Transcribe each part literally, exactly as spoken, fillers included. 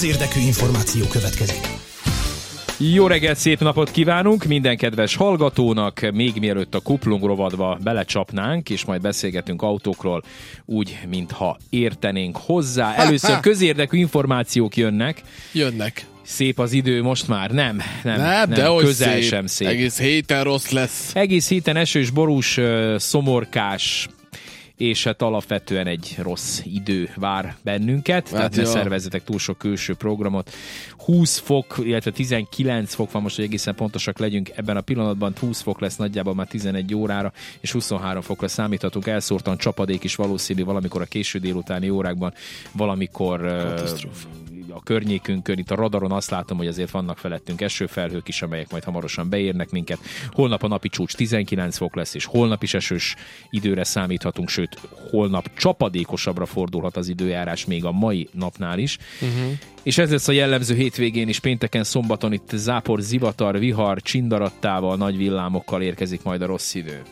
közérdekű információ következik. Jó reggelt, szép napot kívánunk minden kedves hallgatónak. Még mielőtt a Kuplung rovadba belecsapnánk, és majd beszélgetünk autókról úgy, mintha értenénk hozzá. Először közérdekű információk jönnek. Jönnek. Szép az idő most már? Nem, nem, nem, nem de közel szép. sem szép. Egész héten rossz lesz. Egész héten esős, borús, szomorkás, és hát alapvetően egy rossz idő vár bennünket, hát tehát ne szervezzetek túl sok külső programot. húsz fok, illetve tizenkilenc fok van most, hogy egészen pontosak legyünk ebben a pillanatban, húsz fok lesz nagyjából már tizenegy órára, és huszonhárom fokra számíthatunk, elszórtan csapadék is valószínű valamikor a késő délutáni órákban, valamikor katasztrófa. A környékünkön, itt a radaron azt látom, hogy azért vannak felettünk esőfelhők is, amelyek majd hamarosan beérnek minket. Holnap a napi csúcs tizenkilenc fok lesz, és holnap is esős időre számíthatunk, sőt, holnap csapadékosabbra fordulhat az időjárás még a mai napnál is. Uh-huh. És ez lesz a jellemző hétvégén is, pénteken, szombaton itt zápor, zivatar, vihar, csindarattával, nagy villámokkal érkezik majd a rossz idő.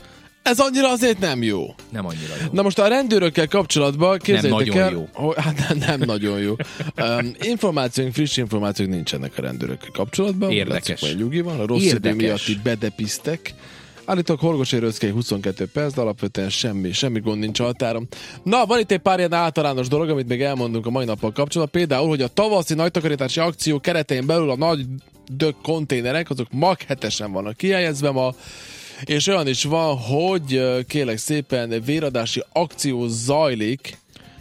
Ez annyira azért nem jó. Nem annyira jó. Na most a rendőrökkel kapcsolatban képzeljétek el... jó. Hogy, hát nem, nem nagyon jó. Um, információink, friss információk nincsenek a rendőrökkel kapcsolatban. Érdekes. Látszik, nyugi van. A rossz idő miatt itt bedepiztek. Állítólag Horgosi-Röszkei huszonkettő perc, de alapvetően semmi, semmi gond nincs a határon. Na, van itt egy pár ilyen általános dolog, amit még elmondunk a mai nappal kapcsolatban. Például, hogy a tavaszi nagytakarítási akció keretein belül a nagy dög konténerek, azok mag hetesen vannak kihelyezve ma, és olyan is van, hogy kérlek szépen véradási akció zajlik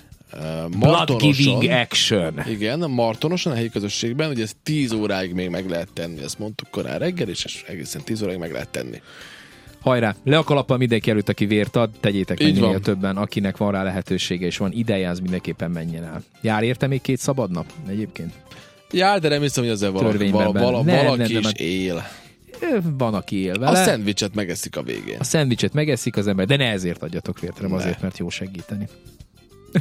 uh, Blood giving action. Igen, Martonoson, a helyi közösségben, ugye ez tíz óráig még meg lehet tenni, ezt mondtuk korán reggel, és egészen tíz óráig meg lehet tenni. Hajrá! Le a kalappal mindenki előtt, aki vért ad, tegyétek meg minél többen, akinek van rá lehetősége, és van ideje, az mindenképpen menjen el. Jár érte még két szabad nap egyébként? Jár, de nem hiszem, hogy ezzel valaki, vala, vala, nem, valaki nem, nem, is él. Van, aki él vele. A szendvicset megeszik a végén. A szendvicset megeszik az ember, de ne ezért adjatok vért, hanem azért, mert jó segíteni.